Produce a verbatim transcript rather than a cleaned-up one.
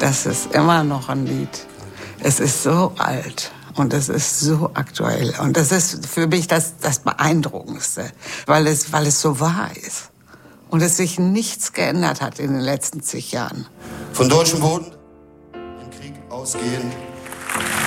Das ist immer noch ein Lied. Es ist so alt und es ist so aktuell. Und das ist für mich das, das Beeindruckendste, weil es, weil es so wahr ist. Und es sich nichts geändert hat in den letzten zig Jahren. Von deutschem Boden im Krieg ausgehen.